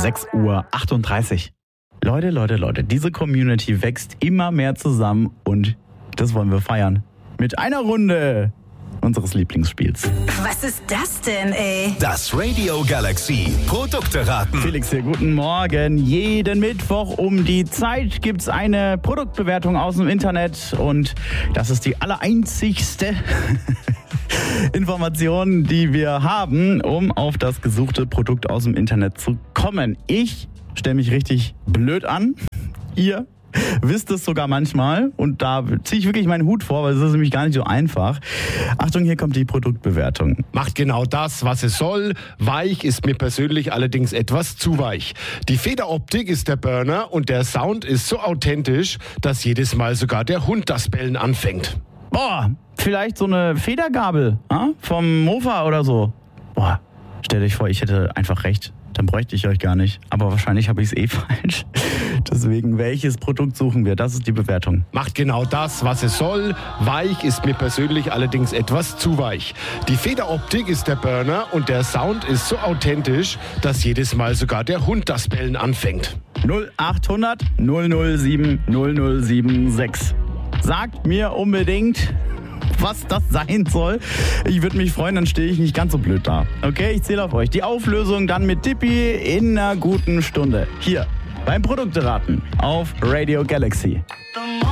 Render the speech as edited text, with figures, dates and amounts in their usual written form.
6:38 Uhr. Leute, diese Community wächst immer mehr zusammen und das wollen wir feiern. Mit einer Runde unseres Lieblingsspiels. Was ist das denn, ey? Das Radio Galaxy Produkte-Raten. Felix hier, guten Morgen. Jeden Mittwoch um die Zeit gibt's eine Produktbewertung aus dem Internet und das ist die allereinzigste Information, die wir haben, um auf das gesuchte Produkt aus dem Internet zu kommen. Ich stelle mich richtig blöd an. Ihr wisst es sogar manchmal und da ziehe ich wirklich meinen Hut vor, weil es ist nämlich gar nicht so einfach. Achtung, hier kommt die Produktbewertung. Macht genau das, was es soll. Weich ist mir persönlich allerdings etwas zu weich. Die Federoptik ist der Burner und der Sound ist so authentisch, dass jedes Mal sogar der Hund das Bellen anfängt. Boah, vielleicht so eine Federgabel vom Mofa oder so. Boah, stellt euch vor, ich hätte einfach recht. Dann bräuchte ich euch gar nicht. Aber wahrscheinlich habe ich es falsch. Deswegen, welches Produkt suchen wir? Das ist die Bewertung. Macht genau das, was es soll. Weich ist mir persönlich allerdings etwas zu weich. Die Federoptik ist der Burner und der Sound ist so authentisch, dass jedes Mal sogar der Hund das Bellen anfängt. 0800 007 0076. Sagt mir unbedingt, was das sein soll. Ich würde mich freuen, dann stehe ich nicht ganz so blöd da. Okay, ich zähle auf euch. Die Auflösung dann mit Tippi in einer guten Stunde. Hier beim Produkteraten auf Radio Galaxy.